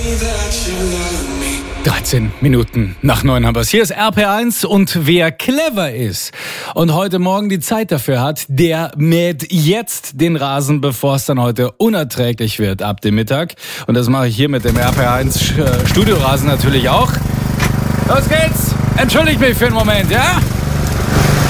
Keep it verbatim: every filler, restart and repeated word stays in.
dreizehn Minuten nach neun haben wir es. Hier ist R P eins und wer clever ist und heute Morgen die Zeit dafür hat, der mäht jetzt den Rasen, bevor es dann heute unerträglich wird ab dem Mittag. Und das mache ich hier mit dem R P eins Studiorasen natürlich auch. Los geht's! Entschuldigt mich für einen Moment, ja?